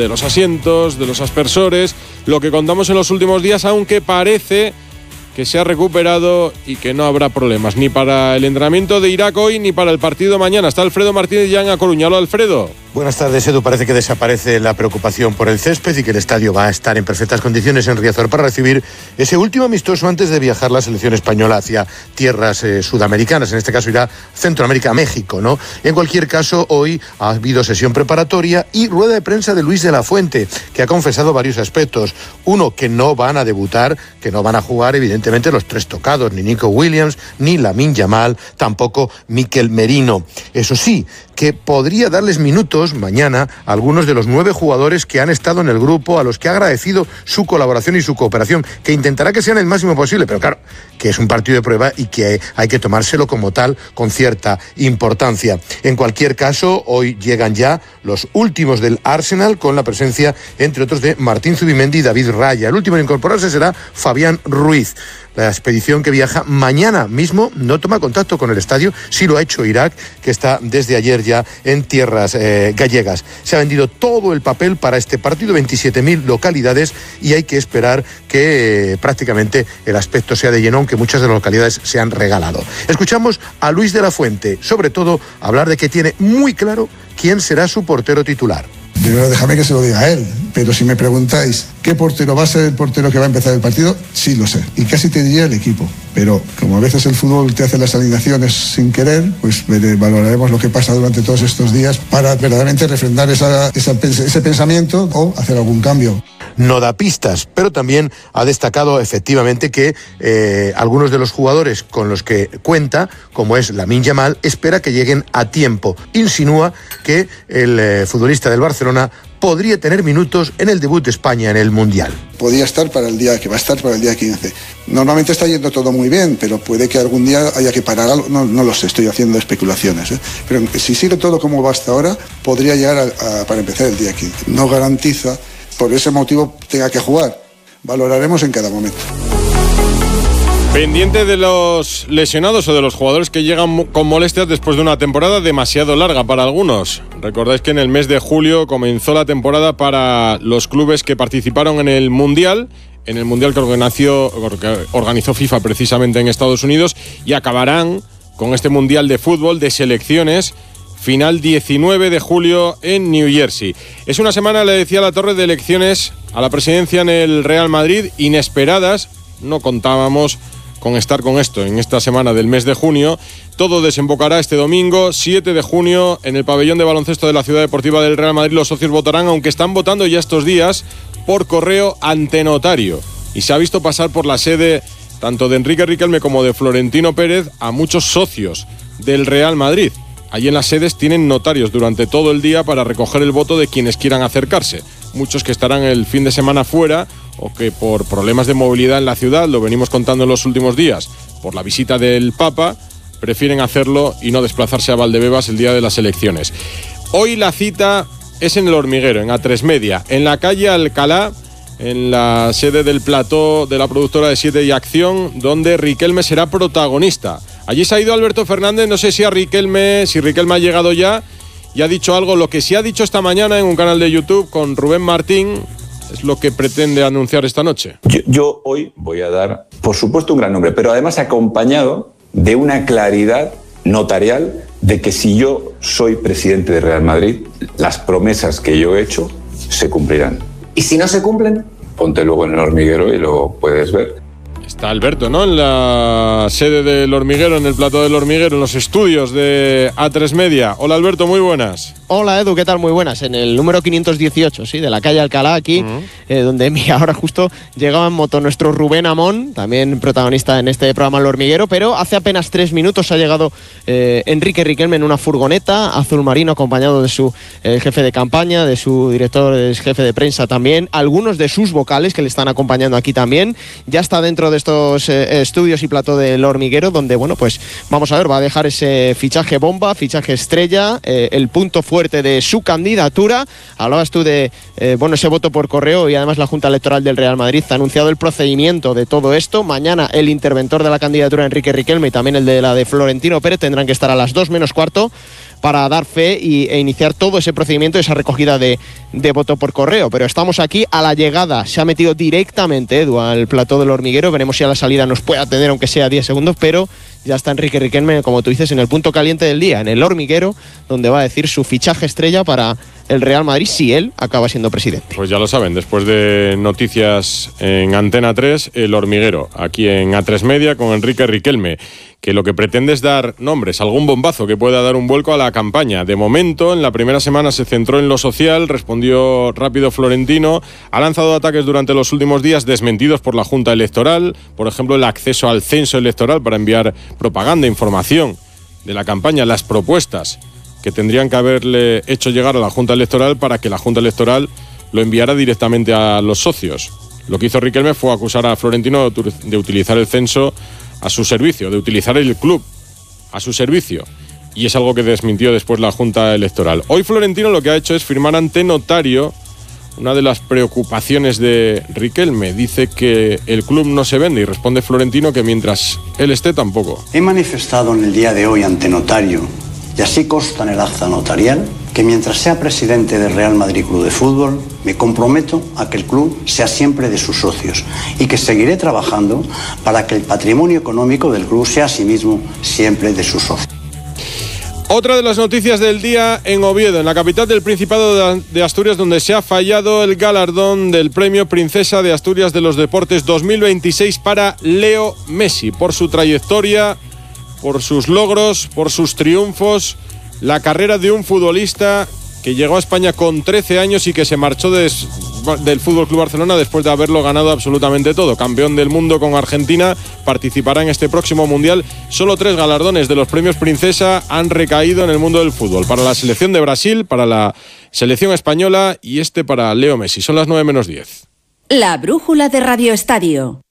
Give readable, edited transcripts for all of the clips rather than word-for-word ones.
de los asientos, de los aspersores, lo que contamos en los últimos días, aunque parece que se ha recuperado y que no habrá problemas ni para el entrenamiento de Irak hoy ni para el partido mañana. Está Alfredo Martínez ya en A Coruña. Hola, Alfredo. Buenas tardes, Edu. Parece que desaparece la preocupación por el césped y que el estadio va a estar en perfectas condiciones en Riazor para recibir ese último amistoso antes de viajar la selección española hacia tierras sudamericanas. En este caso irá Centroamérica, México, ¿no? En cualquier caso, hoy ha habido sesión preparatoria y rueda de prensa de Luis de la Fuente, que ha confesado varios aspectos. Uno, que no van a debutar, que no van a jugar, evidentemente, los tres tocados, ni Nico Williams, ni Lamine Yamal, tampoco Mikel Merino. Eso sí, que podría darles minutos mañana a algunos de los 9 jugadores que han estado en el grupo, a los que ha agradecido su colaboración y su cooperación, que intentará que sean el máximo posible, pero claro, que es un partido de prueba y que hay que tomárselo como tal, con cierta importancia. En cualquier caso, hoy llegan ya los últimos del Arsenal, con la presencia, entre otros, de Martín Zubimendi y David Raya. El último en incorporarse será Fabián Ruiz. La expedición que viaja mañana mismo no toma contacto con el estadio, sí lo ha hecho Irak, que está desde ayer ya en tierras gallegas. Se ha vendido todo el papel para este partido, 27.000 localidades, y hay que esperar que prácticamente el aspecto sea de lleno, aunque muchas de las localidades se han regalado. Escuchamos a Luis de la Fuente, sobre todo hablar de que tiene muy claro quién será su portero titular. Primero déjame que se lo diga a él, pero si me preguntáis ¿qué portero va a ser el portero que va a empezar el partido? Sí lo sé, y casi te diría el equipo, pero como a veces el fútbol te hace las alineaciones sin querer, pues valoraremos lo que pasa durante todos estos días para verdaderamente refrendar ese pensamiento o hacer algún cambio. No da pistas, pero también ha destacado efectivamente que algunos de los jugadores con los que cuenta, como es Lamine Yamal, espera que lleguen a tiempo. Insinúa que el futbolista del Barcelona podría tener minutos en el debut de España en el Mundial. Podría estar para el día que va a estar para el día 15. Normalmente está yendo todo muy bien, pero puede que algún día haya que parar algo. No lo sé, estoy haciendo especulaciones, ¿eh? Pero si sigue todo como va hasta ahora, podría llegar para empezar el día 15. No garantiza, por ese motivo, tenga que jugar. Valoraremos en cada momento. Pendiente de los lesionados o de los jugadores que llegan con molestias después de una temporada demasiado larga para algunos. Recordáis que en el mes de julio comenzó la temporada para los clubes que participaron en el Mundial que organizó FIFA precisamente en Estados Unidos, y acabarán con este Mundial de fútbol de selecciones final 19 de julio en New Jersey. Es una semana, le decía La Torre, de elecciones a la presidencia en el Real Madrid, inesperadas. No contábamos con estar con esto en esta semana del mes de junio. Todo desembocará este domingo, 7 de junio, en el pabellón de baloncesto de la Ciudad Deportiva del Real Madrid. Los socios votarán, aunque están votando ya estos días, por correo ante notario. Y se ha visto pasar por la sede tanto de Enrique Riquelme como de Florentino Pérez a muchos socios del Real Madrid. Allí en las sedes tienen notarios durante todo el día para recoger el voto de quienes quieran acercarse. Muchos que estarán el fin de semana fuera o que por problemas de movilidad en la ciudad, lo venimos contando en los últimos días, por la visita del Papa, prefieren hacerlo y no desplazarse a Valdebebas el día de las elecciones. Hoy la cita es en El Hormiguero, en A3 en la calle Alcalá, en la sede del plató de la productora de 7 y Acción, donde Riquelme será protagonista. Allí se ha ido Alberto Fernández, no sé si Riquelme ha llegado ya y ha dicho algo. Lo que sí ha dicho esta mañana en un canal de YouTube con Rubén Martín es lo que pretende anunciar esta noche. Yo hoy voy a dar, por supuesto, un gran nombre, pero además acompañado de una claridad notarial de que si yo soy presidente de Real Madrid, las promesas que yo he hecho se cumplirán. ¿Y si no se cumplen? Ponte luego en El Hormiguero y lo puedes ver. Está Alberto, ¿no? En la sede del Hormiguero, en el plató del Hormiguero, en los estudios de A3 Media. Hola Alberto, muy buenas. Hola Edu, ¿qué tal? Muy buenas. En el número 518, sí, de la calle Alcalá, aquí, donde mira, ahora justo llegaba en moto nuestro Rubén Amón, también protagonista en este programa El Hormiguero, pero hace apenas 3 minutos ha llegado Enrique Riquelme en una furgoneta azul marino, acompañado de su jefe de campaña, de su director, jefe de prensa también, algunos de sus vocales que le están acompañando aquí también. Ya está dentro de estos estudios y plató del Hormiguero, donde, bueno, pues vamos a ver, va a dejar ese fichaje bomba, fichaje estrella, el punto fuerte de su candidatura. Hablabas tú de ese voto por correo, y además la Junta Electoral del Real Madrid ha anunciado el procedimiento de todo esto. Mañana el interventor de la candidatura, Enrique Riquelme, y también el de la de Florentino Pérez, tendrán que estar a las 2 menos cuarto para dar fe e iniciar todo ese procedimiento, esa recogida de voto por correo. Pero estamos aquí a la llegada, se ha metido directamente Edu al plató del Hormiguero, veremos si a la salida nos puede atender aunque sea 10 segundos, pero ya está Enrique Riquelme, como tú dices, en el punto caliente del día, en el Hormiguero, donde va a decir su fichaje estrella para el Real Madrid si él acaba siendo presidente. Pues ya lo saben, después de noticias en Antena 3, el Hormiguero, aquí en A3 Media con Enrique Riquelme, que lo que pretende es dar nombres, algún bombazo que pueda dar un vuelco a la campaña. De momento, en la primera semana se centró en lo social, respondió rápido Florentino, ha lanzado ataques durante los últimos días desmentidos por la Junta Electoral, por ejemplo, el acceso al censo electoral para enviar propaganda, información de la campaña, las propuestas que tendrían que haberle hecho llegar a la Junta Electoral para que la Junta Electoral lo enviara directamente a los socios. Lo que hizo Riquelme fue acusar a Florentino de utilizar el censo a su servicio, de utilizar el club a su servicio. Y es algo que desmintió después la Junta Electoral. Hoy Florentino lo que ha hecho es firmar ante notario una de las preocupaciones de Riquelme. Dice que el club no se vende y responde Florentino que mientras él esté tampoco. He manifestado en el día de hoy ante notario, y así consta en el acta notarial, que mientras sea presidente del Real Madrid Club de Fútbol, me comprometo a que el club sea siempre de sus socios y que seguiré trabajando para que el patrimonio económico del club sea asimismo siempre de sus socios. Otra de las noticias del día en Oviedo, en la capital del Principado de Asturias, donde se ha fallado el galardón del Premio Princesa de Asturias de los Deportes 2026 para Leo Messi, por su trayectoria, por sus logros, por sus triunfos, la carrera de un futbolista que llegó a España con 13 años y que se marchó del FC Barcelona después de haberlo ganado absolutamente todo. Campeón del mundo con Argentina, participará en este próximo Mundial. Solo 3 galardones de los premios Princesa han recaído en el mundo del fútbol. Para la selección de Brasil, para la selección española y este para Leo Messi. Son las 9:10. La brújula de Radio Estadio.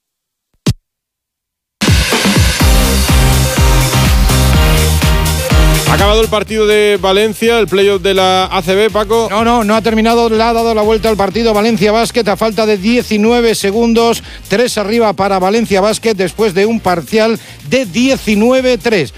Ha acabado el partido de Valencia, el playoff de la ACB, Paco. No ha terminado, le ha dado la vuelta al partido Valencia Basket a falta de 19 segundos, 3 arriba para Valencia Basket después de un parcial de 19-3,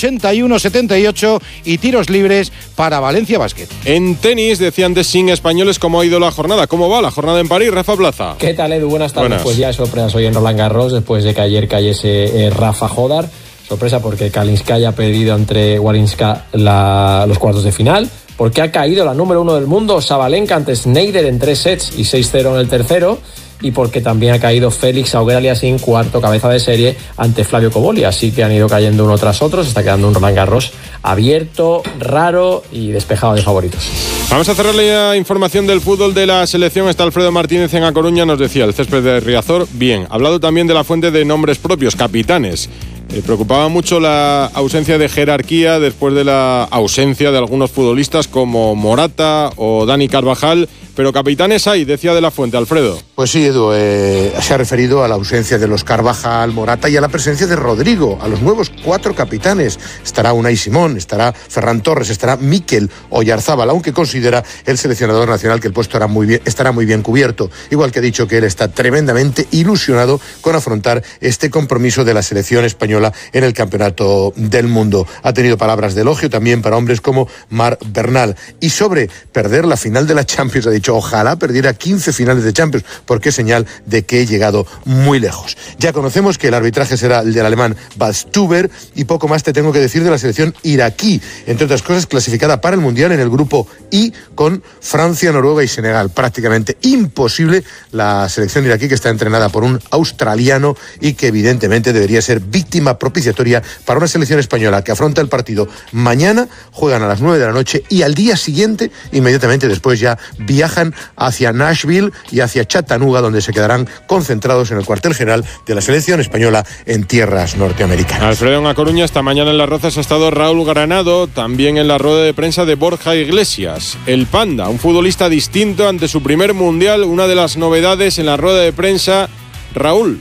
81-78 y tiros libres para Valencia Basket. En tenis, decía antes sin españoles, ¿cómo ha ido la jornada? ¿Cómo va la jornada en París, Rafa Plaza? ¿Qué tal, Edu? Buenas tardes. Buenas. Pues ya sorpresas hoy en Roland Garros después de que ayer cayese Rafa Jodar. Sorpresa porque Kalinskaya ha perdido ante Warinska los cuartos de final, porque ha caído la número 1 del mundo, Sabalenka, ante Schneider en 3 sets y 6-0 en el tercero, y porque también ha caído Félix Auger-Aliassime, cuarto cabeza de serie, ante Flavio Cobolli. Así que han ido cayendo uno tras otro, se está quedando un Roland Garros abierto, raro y despejado de favoritos. Vamos a cerrar la información del fútbol de la selección. Está Alfredo Martínez en A Coruña, nos decía el césped de Riazor. Bien, ha hablado también de la fuente de nombres propios, capitanes. Preocupaba mucho la ausencia de jerarquía después de la ausencia de algunos futbolistas como Morata o Dani Carvajal, pero capitanes hay, decía de la fuente, Alfredo. Pues sí, Edu, se ha referido a la ausencia de los Carvajal, Morata y a la presencia de Rodrigo, a los nuevos 4 capitanes. Estará Unai Simón, estará Ferran Torres, estará Mikel Oyarzábal, aunque considera el seleccionador nacional que el puesto estará muy bien cubierto. Igual que ha dicho que él está tremendamente ilusionado con afrontar este compromiso de la selección española en el Campeonato del Mundo. Ha tenido palabras de elogio también para hombres como Marc Bernal. Y sobre perder la final de la Champions, ha dicho, ojalá perdiera 15 finales de Champions, porque es señal de que he llegado muy lejos. Ya conocemos que el arbitraje será el del alemán Badstuber, y poco más te tengo que decir de la selección iraquí, entre otras cosas clasificada para el Mundial en el grupo I con Francia, Noruega y Senegal. Prácticamente imposible la selección iraquí, que está entrenada por un australiano y que evidentemente debería ser víctima propiciatoria para una selección española que afronta el partido mañana. Juegan a las 9 de la noche y al día siguiente, inmediatamente después, ya viajan hacia Nashville y hacia Chattanooga, donde se quedarán concentrados en el cuartel general de la selección española en tierras norteamericanas. Alfredo en A Coruña. Esta mañana en Las Rozas ha estado Raúl Granado, también en la rueda de prensa de Borja Iglesias. El Panda, un futbolista distinto ante su primer Mundial, una de las novedades en la rueda de prensa. Raúl,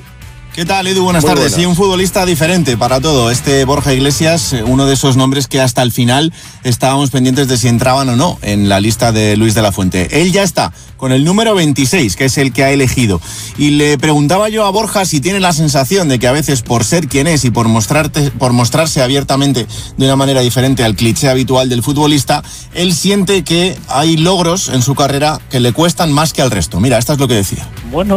¿Qué tal, Edu? Buenas tardes. Buenas. Sí, un futbolista diferente para todo. Borja Iglesias, uno de esos nombres que hasta el final estábamos pendientes de si entraban o no en la lista de Luis de la Fuente. Él ya está con el número 26, que es el que ha elegido. Y le preguntaba yo a Borja si tiene la sensación de que a veces, por ser quien es y por mostrarse abiertamente de una manera diferente al cliché habitual del futbolista, él siente que hay logros en su carrera que le cuestan más que al resto. Mira, esto es lo que decía. Bueno,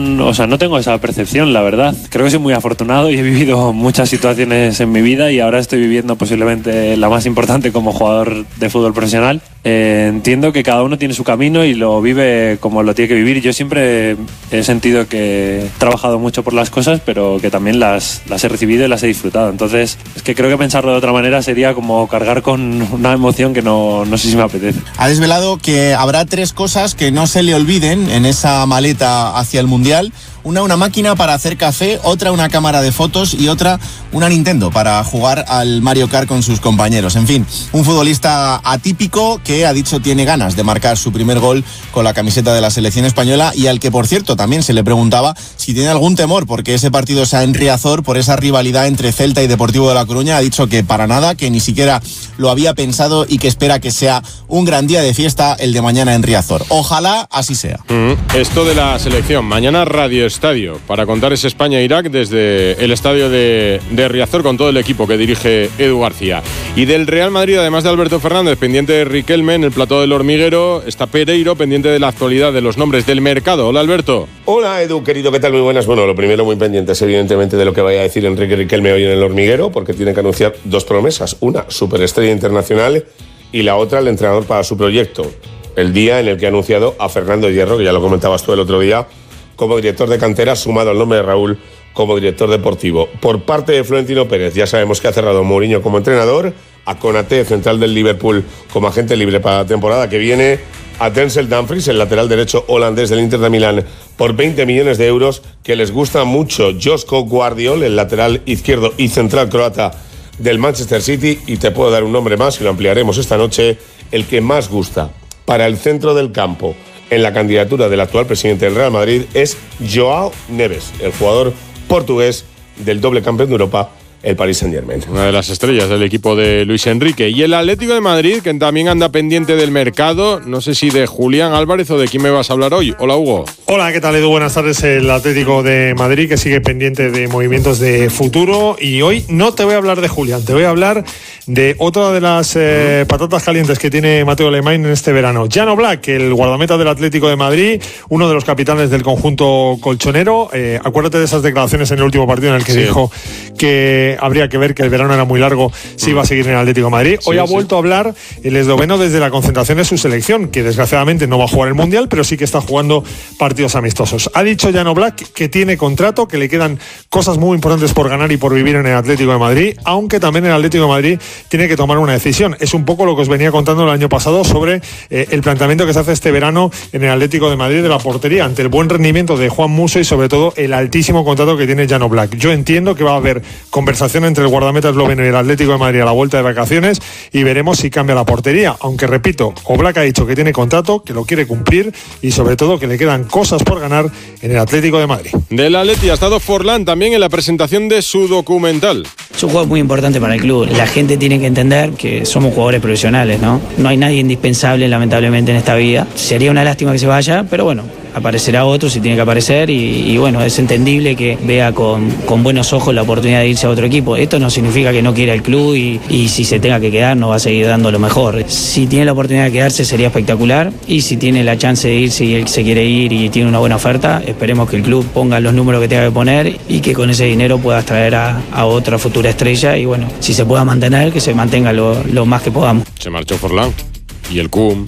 no tengo esa percepción, la verdad. Creo que soy muy afortunado y he vivido muchas situaciones en mi vida y ahora estoy viviendo posiblemente la más importante como jugador de fútbol profesional. Entiendo que cada uno tiene su camino y lo vive como lo tiene que vivir. Yo siempre he sentido que he trabajado mucho por las cosas, pero que también las he recibido y las he disfrutado. Entonces, es que creo que pensarlo de otra manera sería como cargar con una emoción que no sé si me apetece. Ha desvelado que habrá 3 cosas que no se le olviden en esa maleta hacia el Mundial. Una máquina para hacer café, otra una cámara de fotos y otra una Nintendo para jugar al Mario Kart con sus compañeros. En fin, un futbolista atípico que ha dicho tiene ganas de marcar su primer gol con la camiseta de la selección española y al que, por cierto, también se le preguntaba si tiene algún temor porque ese partido sea en Riazor por esa rivalidad entre Celta y Deportivo de La Coruña. Ha dicho que para nada, que ni siquiera lo había pensado y que espera que sea un gran día de fiesta el de mañana en Riazor. Ojalá así sea. Esto de la selección, mañana Radio Estadio para contar ese España-Irak desde el estadio de Riazor con todo el equipo que dirige Edu García. Y del Real Madrid, además de Alberto Fernández, pendiente de Riquelme en el plató del Hormiguero, está Pereiro, pendiente de la actualidad de los nombres del mercado. Hola, Alberto. Hola, Edu, querido, ¿qué tal? Muy buenas. Bueno, lo primero, muy pendientes evidentemente de lo que vaya a decir Enrique Riquelme hoy en el Hormiguero, porque tiene que anunciar 2 promesas, una superestrella internacional y la otra el entrenador para su proyecto. El día en el que ha anunciado a Fernando Hierro, que ya lo comentabas tú el otro día, como director de cantera, sumado al nombre de Raúl como director deportivo. Por parte de Florentino Pérez, ya sabemos que ha cerrado Mourinho como entrenador, a Konaté, central del Liverpool, como agente libre para la temporada que viene, a Denzel Dumfries, el lateral derecho holandés del Inter de Milán, por 20 millones de euros, que les gusta mucho Josko Guardiol, el lateral izquierdo y central croata del Manchester City, y te puedo dar un nombre más, y lo ampliaremos esta noche, el que más gusta para el centro del campo en la candidatura del actual presidente del Real Madrid es Joao Neves, el jugador portugués del doble campeón de Europa, el Paris Saint-Germain. Una de las estrellas del equipo de Luis Enrique. Y el Atlético de Madrid, que también anda pendiente del mercado. No sé si de Julián Álvarez o de quién me vas a hablar hoy. Hola, Hugo. Hola, ¿qué tal, Edu? Buenas tardes. El Atlético de Madrid, que sigue pendiente de movimientos de futuro. Y hoy no te voy a hablar de Julián, te voy a hablar de otra de las patatas calientes que tiene Mateo Alemany en este verano. Jan Oblak, el guardameta del Atlético de Madrid, uno de los capitanes del conjunto colchonero. Acuérdate de esas declaraciones en el último partido en el que dijo que habría que ver que el verano era muy largo si iba a seguir en el Atlético de Madrid. Hoy ha vuelto a hablar el esloveno desde la concentración de su selección, que desgraciadamente no va a jugar el Mundial, pero sí que está jugando partidos amistosos. Ha dicho Jan Oblak que tiene contrato, que le quedan cosas muy importantes por ganar y por vivir en el Atlético de Madrid, aunque también el Atlético de Madrid tiene que tomar una decisión. Es un poco lo que os venía contando el año pasado sobre el planteamiento que se hace este verano en el Atlético de Madrid de la portería, ante el buen rendimiento de Juan Musso y sobre todo el altísimo contrato que tiene Jan Oblak. Yo entiendo que va a haber conversación entre el guardameta esloveno y el Atlético de Madrid a la vuelta de vacaciones y veremos si cambia la portería, aunque repito, Oblak ha dicho que tiene contrato, que lo quiere cumplir y sobre todo que le quedan cosas por ganar en el Atlético de Madrid. Del Atleti ha estado Forlán también en la presentación de su documental. Es un juego muy importante para el club. La gente tiene que entender que somos jugadores profesionales, ¿no? No hay nadie indispensable, lamentablemente, en esta vida. Sería una lástima que se vaya, pero bueno, aparecerá otro si tiene que aparecer y bueno, es entendible que vea con buenos ojos la oportunidad de irse a otro equipo. Esto no significa que no quiera el club y si se tenga que quedar no va a seguir dando lo mejor. Si tiene la oportunidad de quedarse sería espectacular y si tiene la chance de irse y él se quiere ir y tiene una buena oferta, esperemos que el club ponga los números que tenga que poner y que con ese dinero pueda traer a otra futura estrella y bueno, si se pueda mantener, que se mantenga lo más que podamos. Se marchó Forlán y el Cum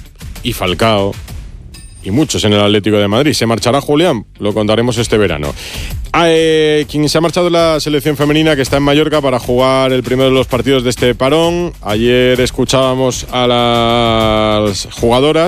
y Falcao y muchos en el Atlético de Madrid. ¿Se marchará Julián? Lo contaremos este verano. Quien se ha marchado es la selección femenina, que está en Mallorca para jugar el primero de los partidos de este parón. Ayer escuchábamos a las jugadoras.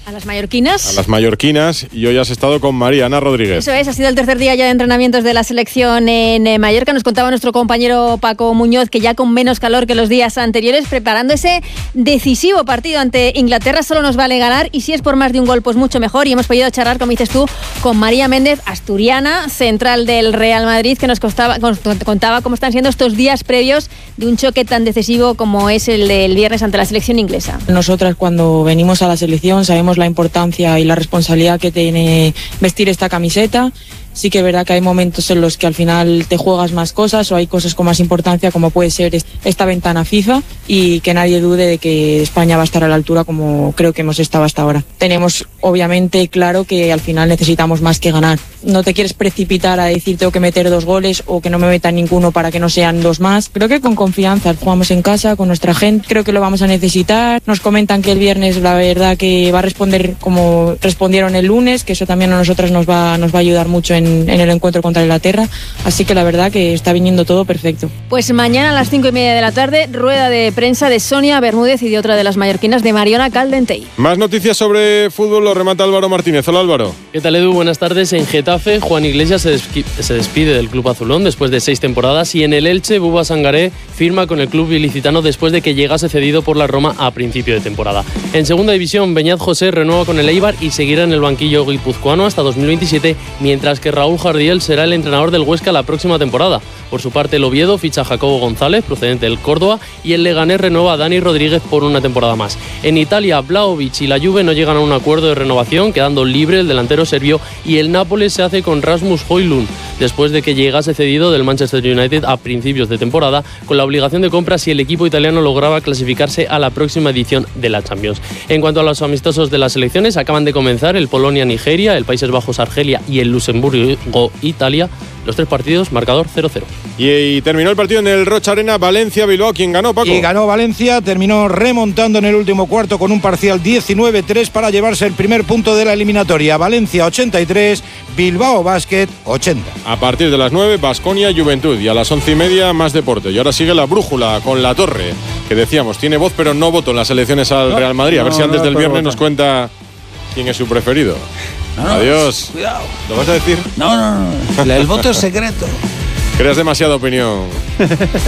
A las mallorquinas. Y hoy has estado con María Ana Rodríguez. Eso es, ha sido el tercer día ya de entrenamientos de la selección en Mallorca. Nos contaba nuestro compañero Paco Muñoz que ya con menos calor que los días anteriores, preparando ese decisivo partido ante Inglaterra. Solo nos vale ganar y si es por más de un gol, pues mucho mejor. Y hemos podido charlar, como dices tú, con María Méndez, asturiana, central del Real Madrid, que nos contaba cómo están siendo estos días previos de un choque tan decisivo como es el del viernes ante la selección inglesa. Nosotras cuando venimos a la selección sabemos la importancia y la responsabilidad que tiene vestir esta camiseta. Sí que es verdad que hay momentos en los que al final te juegas más cosas o hay cosas con más importancia, como puede ser esta ventana FIFA, y que nadie dude de que España va a estar a la altura como creo que hemos estado hasta ahora. Tenemos obviamente claro que al final necesitamos más que ganar. No te quieres precipitar a decir tengo que meter 2 goles o que no me metan ninguno para que no sean 2 más. Creo que con confianza jugamos en casa con nuestra gente, creo que lo vamos a necesitar. Nos comentan que el viernes la verdad que va a responder como respondieron el lunes, que eso también a nosotras nos va a ayudar mucho en el encuentro contra Inglaterra, así que la verdad que está viniendo todo perfecto. Pues mañana a las 5:30 de la tarde, rueda de prensa de Sonia Bermúdez y de otra de las mallorquinas, de Mariona Caldentey. Más noticias sobre fútbol lo remata Álvaro Martínez. Hola Álvaro. ¿Qué tal, Edu? Buenas tardes. En Getafe, Juan Iglesias se despide del club azulón después de 6 temporadas, y en el Elche, Buba Sangaré firma con el club ilicitano después de que llegase cedido por la Roma a principio de temporada. En segunda división, Beñat José renueva con el Eibar y seguirá en el banquillo guipuzcoano hasta 2027, mientras que Raúl Jardiel será el entrenador del Huesca la próxima temporada. Por su parte, el Oviedo ficha a Jacobo González, procedente del Córdoba, y el Leganés renueva a Dani Rodríguez por una temporada más. En Italia, Vlahovic y la Juve no llegan a un acuerdo de renovación, quedando libre el delantero serbio, y el Nápoles se hace con Rasmus Højlund, después de que llegase cedido del Manchester United a principios de temporada, con la obligación de compra si el equipo italiano lograba clasificarse a la próxima edición de la Champions. En cuanto a los amistosos de las selecciones, acaban de comenzar el Polonia-Nigeria, el Países Bajos-Argelia y el Luxemburgo-Italia. Los 3 partidos, marcador 0-0. Y terminó el partido en el Rocha Arena, Valencia-Bilbao. ¿Quién ganó, Paco? Y ganó Valencia, terminó remontando en el último cuarto con un parcial 19-3 para llevarse el primer punto de la eliminatoria. Valencia 83, Bilbao Basket 80. A partir de las 9, Baskonia Juventud, y a las 11:30 más deporte. Y ahora sigue la brújula con La Torre, que decíamos, tiene voz pero no voto en las elecciones al Real Madrid. A ver si antes del viernes nos cuenta quién es su preferido. Adiós. Cuidado. ¿Lo vas a decir? No. El voto es secreto. Creas demasiada opinión.